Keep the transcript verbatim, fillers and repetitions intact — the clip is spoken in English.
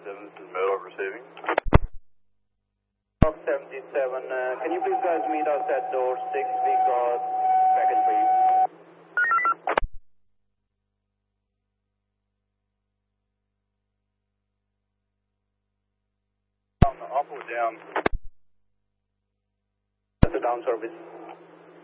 seventy-seven, this is Meadow receiving. seventy-seven, uh, can you please guys meet us at door six? We got package for you. Um, up or down? That's a down service.